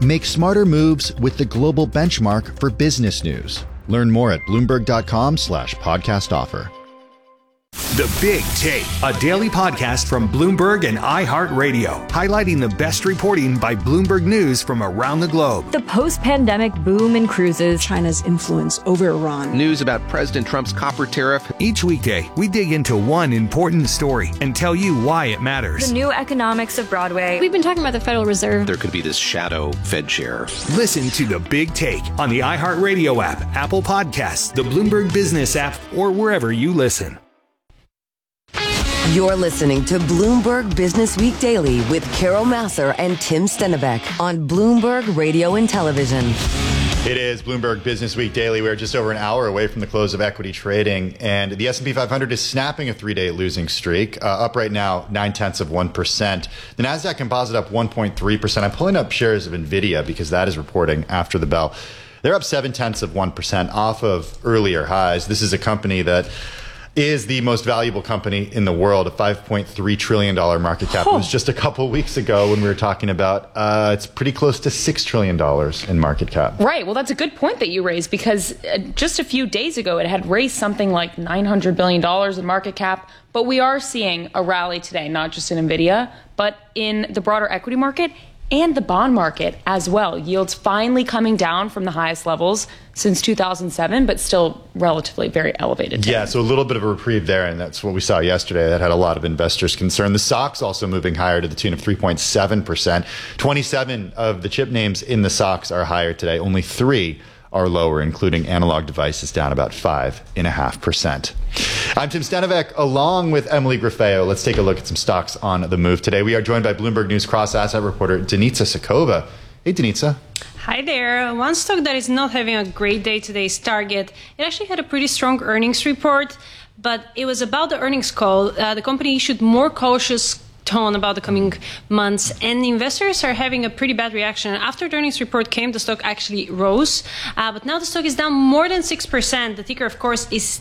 Make smarter moves with the global benchmark for business news. Learn more at Bloomberg.com/podcast offer. The Big Take, a daily podcast from Bloomberg and iHeartRadio, highlighting the best reporting by Bloomberg News from around the globe. The post-pandemic boom in cruises, China's influence over Iran, news about President Trump's copper tariff. Each weekday, we dig into one important story and tell you why it matters. the new economics of Broadway. We've been talking about the Federal Reserve. There could be this shadow Fed chair. Listen to The Big Take on the iHeartRadio app, Apple Podcasts, the Bloomberg Business app, or wherever you listen. You're listening to Bloomberg Business Week Daily with Carol Massar and Tim Stennebeck on Bloomberg Radio and Television. It is Bloomberg Business Week Daily. We're just over an hour away from the close of equity trading, and the S&P 500 is snapping a three-day losing streak, up right now 0.9%. The NASDAQ Composite up 1.3%. I'm pulling up shares of NVIDIA because that is reporting after the bell. They're up 0.7% off of earlier highs. This is a company that is the most valuable company in the world, a $5.3 trillion market cap. It was just a couple weeks ago when we were talking about it's pretty close to $6 trillion in market cap. Right. Well, that's a good point that you raised, because just a few days ago, it had raised something like $900 billion in market cap. But we are seeing a rally today, not just in NVIDIA, but in the broader equity market and the bond market as well. Yields finally coming down from the highest levels since 2007, but still relatively very elevated. Yeah, so a little bit of a reprieve there, and that's what we saw yesterday. That had a lot of investors concerned. The SOX also moving higher to the tune of 3.7%. 27 of the chip names in the SOX are higher today. Only 3 are lower, including Analog Devices down about 5.5%. I'm Tim Stennebeck, along with Emily Grafeo. Let's take a look at some stocks on the move today. We are joined by Bloomberg News cross-asset reporter Denitsa Sakova. Hey, Denitsa. Hi there. One stock that is not having a great day today is Target. It actually had a pretty strong earnings report, but it was about the earnings call. The company issued more cautious tone about the coming months, and investors are having a pretty bad reaction. After the earnings report came, the stock actually rose, but now the stock is down more than 6%. The ticker, of course, is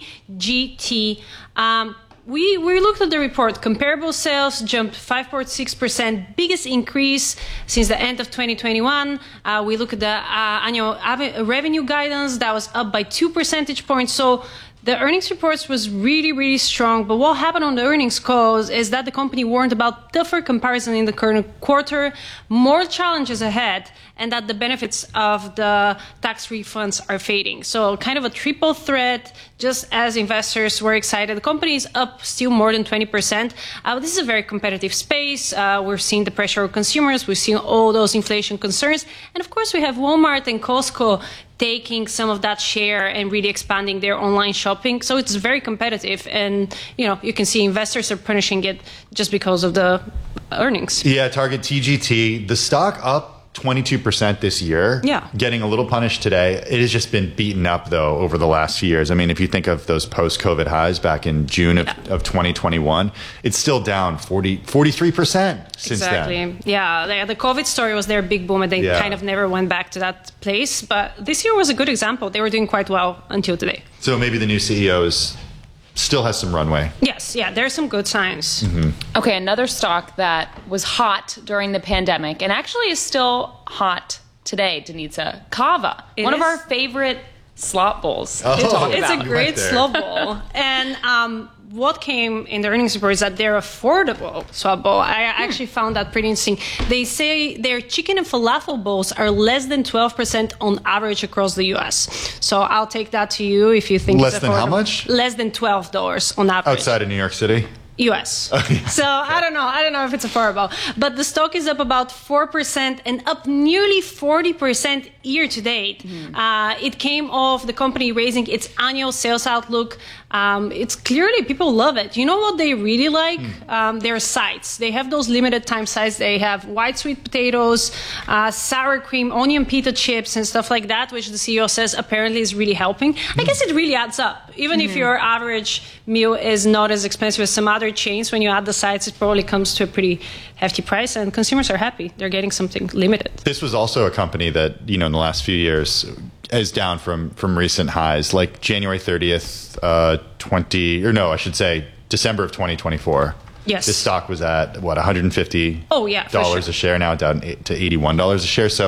TGT. We looked at the report. Comparable sales jumped 5.6%, biggest increase since the end of 2021. We look at the annual revenue guidance, that was up by 2 percentage points. So the earnings reports was really, really strong. But what happened on the earnings calls is that the company warned about tougher comparison in the current quarter, more challenges ahead, and that the benefits of the tax refunds are fading. So kind of a triple threat, just as investors were excited. The company is up still more than 20%. This is a very competitive space. We're seeing the pressure on consumers. We're seeing all those inflation concerns. And of course, we have Walmart and Costco taking some of that share and really expanding their online shopping. So it's very competitive. And, you can see investors are punishing it just because of the earnings. Yeah, Target TGT, the stock up 22% this year. Yeah. Getting a little punished today. It has just been beaten up, though, over the last few years. I mean, if you think of those post-COVID highs back in June of 2021, it's still down 43% since then. Yeah, the COVID story was their big boom, and they kind of never went back to that place. But this year was a good example. They were doing quite well until today. So maybe the new CEO still has some runway. Yes, there's some good signs. Mm-hmm. Okay, another stock that was hot during the pandemic and actually is still hot today, Denitsa. Kava, one of our favorite slot bowls to talk about. It's a great slot bowl. And what came in the earnings report is that they're affordable slot bowl. I actually found that pretty interesting. They say their chicken and falafel bowls are less than 12% on average across the U.S. So I'll take that to you if you think less it's than affordable. How much? Less than $12 on average. Outside of New York City? U.S. So I don't know if it's affordable, but the stock is up about 4% and up nearly 40% year to date. It came off the company raising its annual sales outlook. It's clearly people love it. You know what they really like? Their sides. They have those limited time sides. They have white sweet potatoes, sour cream, onion pita chips, and stuff like that, which the CEO says apparently is really helping. I guess it really adds up. Even if your average meal is not as expensive as some other chains, when you add the sides, it probably comes to a pretty hefty price, and consumers are happy. They're getting something limited. This was also a company that, in the last few years is down from recent highs, like January 30th, December of 2024. Yes. This stock was at, $150 a share. a share, now down to $81 a share. So